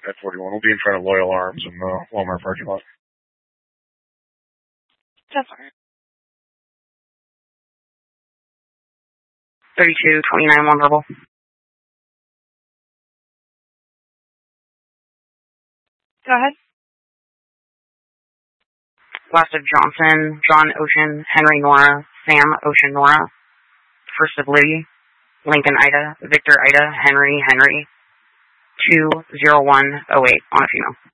at 41. We'll be in front of Loyal Arms in the Walmart parking lot. That's all right. 3229, one verbal. Go ahead. Last of Johnson, John Ocean, Henry Nora, Sam Ocean Nora. First of Liddy, Lincoln Ida, Victor Ida, Henry, 20108 on a female.